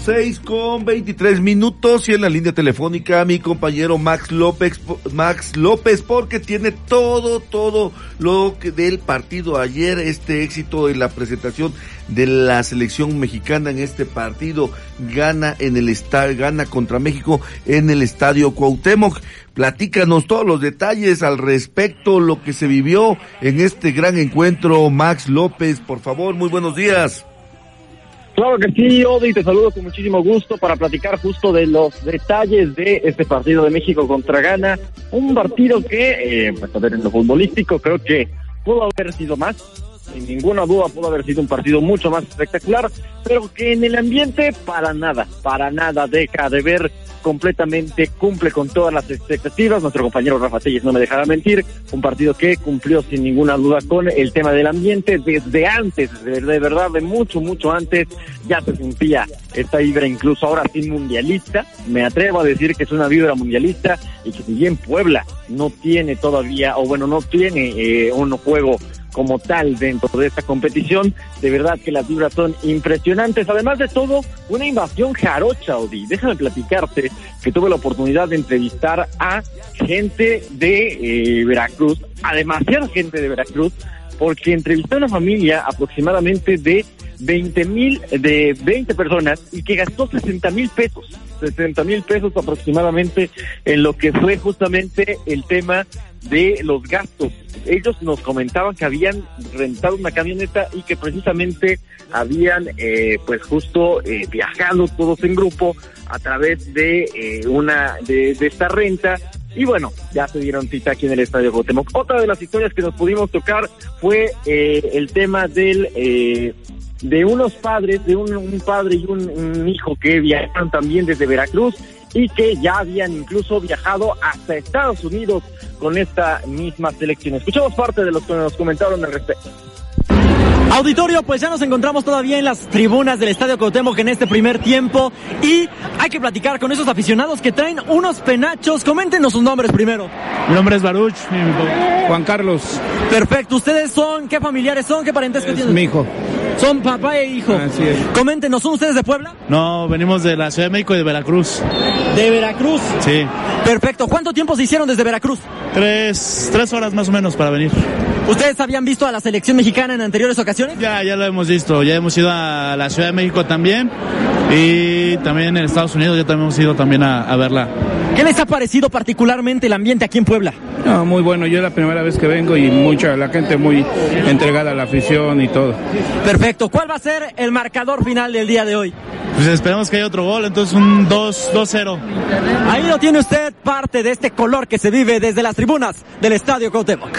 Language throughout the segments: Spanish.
6:23 y en la línea telefónica mi compañero Max López, porque tiene todo lo que del partido ayer, este éxito en la presentación de la selección mexicana en este partido, gana contra México en el Estadio Cuauhtémoc. Platícanos todos los detalles al respecto, lo que se vivió en este gran encuentro, Max López, por favor, muy buenos días. Claro que sí, Odi, te saludo con muchísimo gusto para platicar justo de los detalles de este partido de México contra Ghana. Un partido que, pues a ver, en lo futbolístico creo que pudo haber sido más, sin ninguna duda pudo haber sido un partido mucho más espectacular, pero que en el ambiente para nada deja de ver completamente, cumple con todas las expectativas. Nuestro compañero Rafa Telles no me dejará mentir, un partido que cumplió sin ninguna duda con el tema del ambiente desde antes, de verdad, de mucho antes, ya se sentía esta vibra, incluso ahora sin mundialista, me atrevo a decir que es una vibra mundialista, y que si bien Puebla no tiene todavía, no tiene un juego como tal dentro de esta competición, de verdad que las vibras son impresionantes. Además de todo, una invasión jarocha, Odi. Déjame platicarte que tuve la oportunidad de entrevistar a gente de Veracruz, a demasiada gente de Veracruz, porque entrevisté a una familia aproximadamente de 20 personas y que gastó 60,000 pesos aproximadamente en lo que fue justamente el tema de los gastos. Ellos nos comentaban que habían rentado una camioneta y que precisamente habían viajado todos en grupo a través de de esta renta. Y bueno, ya se dieron cita aquí en el Estadio Cuauhtémoc. Otra de las historias que nos pudimos tocar fue el tema de unos padres, de un padre y un hijo que viajaron también desde Veracruz y que ya habían incluso viajado hasta Estados Unidos con esta misma selección. Escuchamos parte de los que nos comentaron al respecto. Auditorio, pues ya nos encontramos todavía en las tribunas del Estadio Cuauhtémoc en este primer tiempo y hay que platicar con esos aficionados que traen unos penachos. Coméntenos sus nombres primero. Mi nombre es Baruch, Juan Carlos. Perfecto, ¿ustedes son, qué familiares son, qué parentesco tienen? Mi hijo. Son papá e hijo. Así es. Coméntenos, ¿son ustedes de Puebla? No, venimos de la Ciudad de México y de Veracruz. ¿De Veracruz? Sí. Perfecto, ¿cuánto tiempo se hicieron desde Veracruz? 3 horas más o menos para venir. ¿Ustedes habían visto a la selección mexicana en anteriores ocasiones? Ya lo hemos visto, ya hemos ido a la Ciudad de México también y también en Estados Unidos ya también hemos ido también a verla. ¿Qué les ha parecido particularmente el ambiente aquí en Puebla? No, muy bueno, yo es la primera vez que vengo y la gente muy entregada a la afición y todo. Perfecto, ¿cuál va a ser el marcador final del día de hoy? Pues esperamos que haya otro gol, entonces un 2-0. Ahí lo tiene usted, parte de este color que se vive desde las tribunas del Estadio Cuauhtémoc.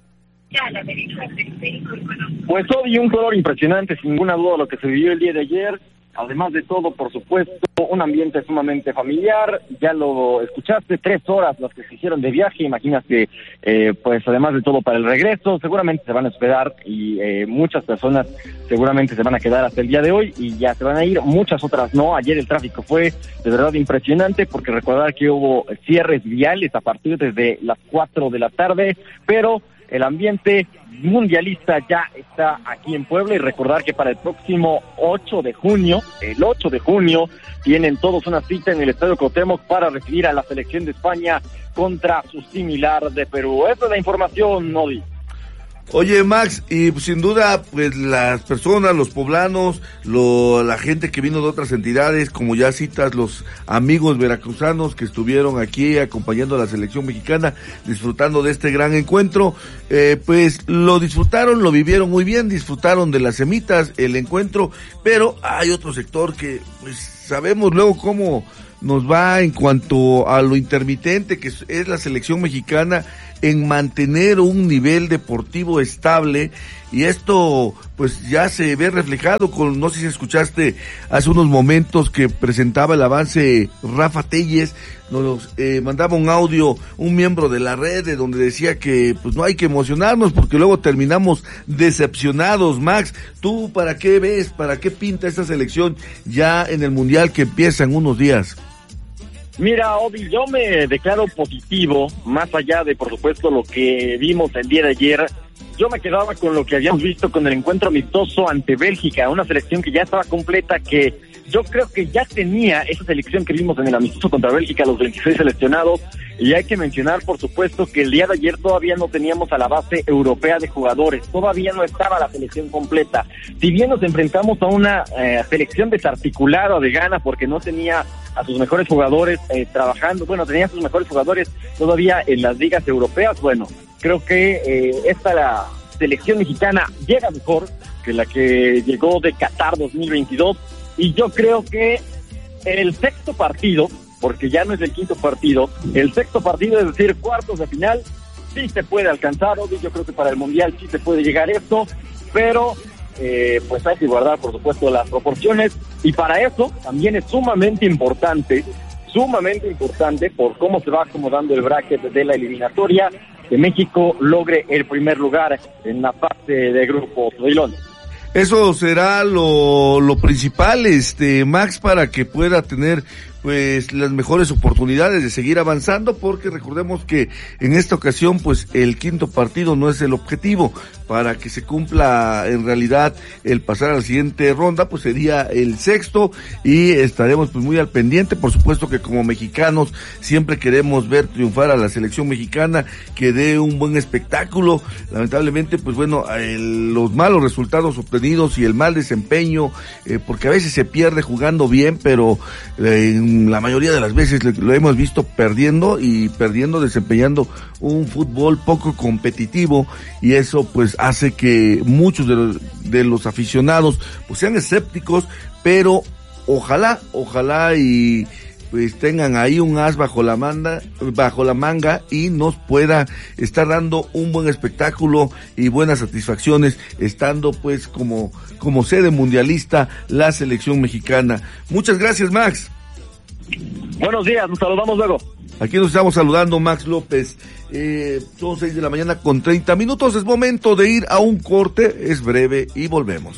Pues hoy un color impresionante, sin ninguna duda, lo que se vivió el día de ayer. Además de todo, por supuesto, un ambiente sumamente familiar. Ya lo escuchaste, 3 horas las que se hicieron de viaje. Imagínate, pues además de todo para el regreso, seguramente se van a hospedar y muchas personas seguramente se van a quedar hasta el día de hoy y ya se van a ir, muchas otras no. Ayer el tráfico fue de verdad impresionante porque recordar que hubo cierres viales a partir desde las 4 de la tarde, pero el ambiente mundialista ya está aquí en Puebla y recordar que para el próximo 8 de junio, tienen todos una cita en el Estadio Cuauhtémoc para recibir a la selección de España contra su similar de Perú. Esa es la información, Nodi. Oye, Max, y sin duda, pues las personas, los poblanos, la gente que vino de otras entidades, como ya citas, los amigos veracruzanos que estuvieron aquí acompañando a la selección mexicana, disfrutando de este gran encuentro, pues lo disfrutaron, lo vivieron muy bien, disfrutaron de las semitas, el encuentro, pero hay otro sector que, pues, sabemos luego cómo nos va en cuanto a lo intermitente que es la selección mexicana en mantener un nivel deportivo estable, y esto pues ya se ve reflejado con, no sé si escuchaste hace unos momentos que presentaba el avance Rafa Telles, nos mandaba un audio, un miembro de la red, de donde decía que pues no hay que emocionarnos porque luego terminamos decepcionados. Max, ¿tú para qué ves, para qué pinta esta selección ya en el Mundial que empieza en unos días? Mira, Odi, yo me declaro positivo, más allá de, por supuesto, lo que vimos el día de ayer. yo me quedaba con lo que habíamos visto con el encuentro amistoso ante Bélgica, una selección que ya estaba completa, que yo creo que ya tenía esa selección que vimos en el amistoso contra Bélgica, los 26 seleccionados, y hay que mencionar, por supuesto, que el día de ayer todavía no teníamos a la base europea de jugadores, todavía no estaba la selección completa. Si bien nos enfrentamos a una selección desarticulada de Ghana, porque no tenía a sus mejores jugadores trabajando, bueno, tenía a sus mejores jugadores todavía en las ligas europeas, bueno, creo que la selección mexicana llega mejor que la que llegó de Qatar 2022, y yo creo que el sexto partido, porque ya no es el quinto partido, el sexto partido, es decir, cuartos de final, sí se puede alcanzar, yo creo que para el Mundial sí se puede llegar esto, pero pues hay que guardar, por supuesto, las proporciones, y para eso también es sumamente importante por cómo se va acomodando el bracket de la eliminatoria, que México logre el primer lugar en la fase de grupo. Trilón. Eso será lo principal, Max, para que pueda tener pues las mejores oportunidades de seguir avanzando, porque recordemos que en esta ocasión pues el quinto partido no es el objetivo. Para que se cumpla en realidad el pasar a la siguiente ronda, pues sería el sexto, y estaremos pues muy al pendiente. Por supuesto que como mexicanos siempre queremos ver triunfar a la selección mexicana, que dé un buen espectáculo. Lamentablemente pues bueno, los malos resultados obtenidos y el mal desempeño, porque a veces se pierde jugando bien, pero en la mayoría de las veces lo hemos visto perdiendo, desempeñando un fútbol poco competitivo, y eso pues hace que muchos de los aficionados pues sean escépticos, pero ojalá y pues tengan ahí un as bajo la manga y nos pueda estar dando un buen espectáculo y buenas satisfacciones, estando pues como sede mundialista la selección mexicana. Muchas gracias, Max. Buenos días, nos saludamos luego. Aquí nos estamos saludando, Max López. Son 6:30 a.m, es momento de ir a un corte, es breve y volvemos.